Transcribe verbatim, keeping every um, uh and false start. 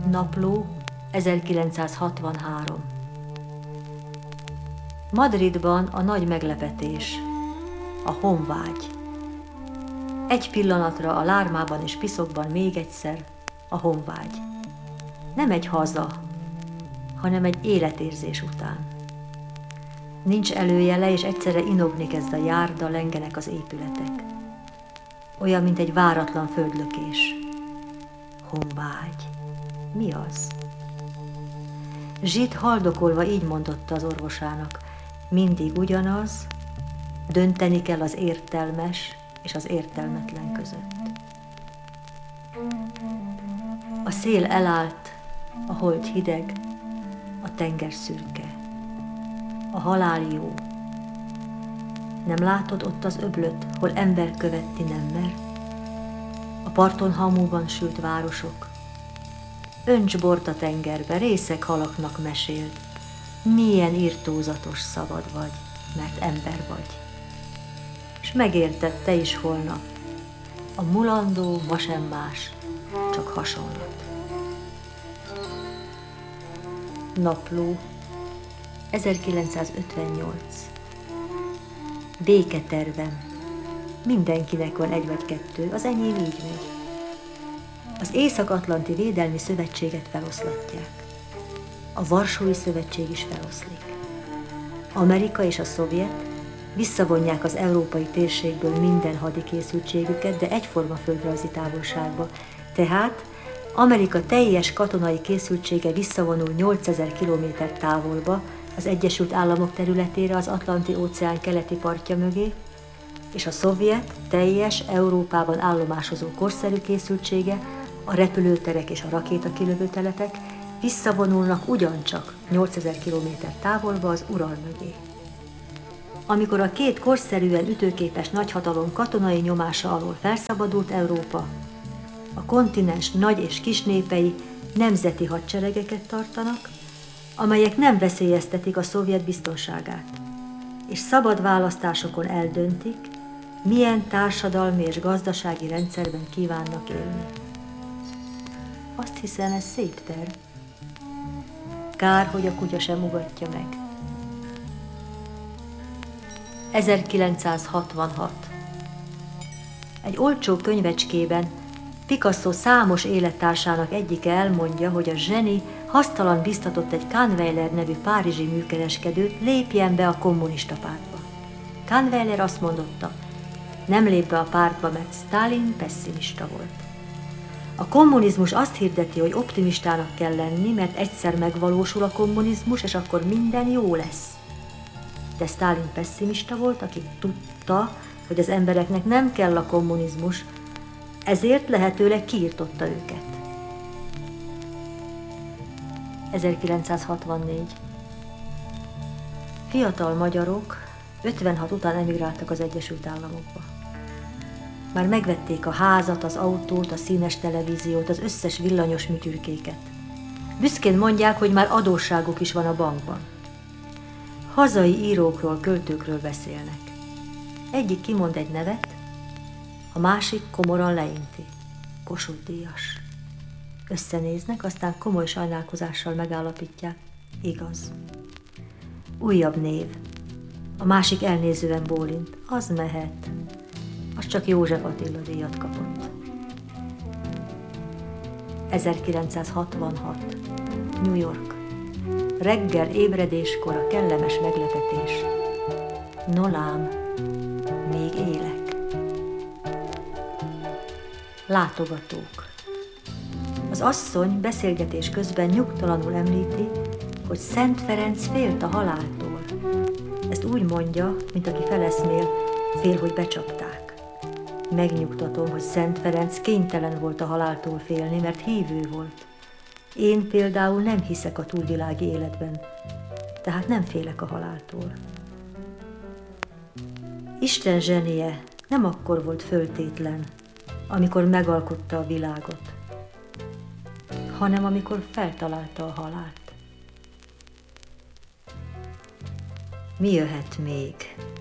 Napló, ezerkilencszázhatvanhárom. Madridban a nagy meglepetés, a honvágy. Egy pillanatra a lármában és piszokban még egyszer a honvágy. Nem egy haza, hanem egy életérzés után. Nincs előjele, és egyszerre inogni kezd a járda, lengenek az épületek. Olyan, mint egy váratlan földlökés. Honvágy. Mi az? Zsit haldokolva így mondotta az orvosának. Mindig ugyanaz, dönteni kell az értelmes és az értelmetlen között. A szél elállt, a hold hideg, a tenger szürke. A halál jó. Nem látod ott az öblöt, hol ember követni nem mer? A parton hamúban sült városok. Önts bort a tengerbe, részeg halaknak meséld. Milyen irtózatos szabad vagy, mert ember vagy. S megérted te is holnap. A mulandó ma sem más, csak hasonlat. Napló, ezerkilencszázötvennyolc. Béketervem. Mindenkinek van egy vagy kettő, az enyém így megy. Az Észak-Atlanti Védelmi Szövetséget feloszlatják. A Varsói Szövetség is feloszlik. Amerika és a szovjet visszavonják az európai térségből minden hadikészültségüket, de egyforma földrajzi távolságba. Tehát Amerika teljes katonai készültsége visszavonul nyolcezer kilométer távolba az Egyesült Államok területére az Atlanti-óceán keleti partja mögé, és a szovjet teljes Európában állomásozó korszerű készültsége, a repülőterek és a rakétakilövőtelepek visszavonulnak ugyancsak nyolcezer kilométer távolba az Ural mögé. Amikor a két korszerűen ütőképes nagyhatalom katonai nyomása alól felszabadult Európa, a kontinens nagy és kis népei nemzeti hadseregeket tartanak, amelyek nem veszélyeztetik a szovjet biztonságát, és szabad választásokon eldöntik, milyen társadalmi és gazdasági rendszerben kívánnak élni. Azt hiszem, ez szép terv. Kár, hogy a kutya sem ugatja meg. ezerkilencszázhatvanhat. Egy olcsó könyvecskében Picasso számos élettársának egyike elmondja, hogy a zseni hasztalan biztatott egy Kahnweiler nevű párizsi műkereskedőt, lépjen be a kommunista pártba. Kahnweiler azt mondotta, nem lép be a pártba, mert Sztálin pesszimista volt. A kommunizmus azt hirdeti, hogy optimistának kell lenni, mert egyszer megvalósul a kommunizmus, és akkor minden jó lesz. De Sztálin pesszimista volt, aki tudta, hogy az embereknek nem kell a kommunizmus, ezért lehetőleg kiirtotta őket. ezerkilencszázhatvannégy. Fiatal magyarok ötvenhat után emigráltak az Egyesült Államokba. Már megvették a házat, az autót, a színes televíziót, az összes villanyos műtyürkéket. Büszkén mondják, hogy már adósságuk is van a bankban. Hazai írókról, költőkről beszélnek. Egyik kimond egy nevet, a másik komoran leinti. Kossuth Díjas. Összenéznek, aztán komoly sajnálkozással megállapítják. Igaz. Újabb név. A másik elnézően bólint. Az mehet. Az csak József Attila díjat kapott. ezerkilencszázhatvanhat. New York. Reggel ébredéskor a kellemes meglepetés. Nolám, még élek. Látogatók. Az asszony beszélgetés közben nyugtalanul említi, hogy Szent Ferenc félt a haláltól. Ezt úgy mondja, mint aki feleszmél, fél, hogy becsapták. Megnyugtatom, hogy Szent Ferenc kénytelen volt a haláltól félni, mert hívő volt. Én például nem hiszek a túlvilági életben, tehát nem félek a haláltól. Isten zsenie nem akkor volt föltétlen, amikor megalkotta a világot, hanem amikor feltalálta a halált. Mi jöhet még?